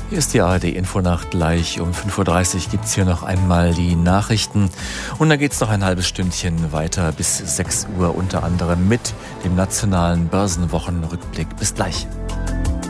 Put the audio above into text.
Hier ist die ARD-Infonacht. Gleich um 5:30 Uhr gibt es hier noch einmal die Nachrichten. Und dann geht es noch ein halbes Stündchen weiter bis 6 Uhr, unter anderem mit dem nationalen Börsenwochenrückblick. Bis gleich.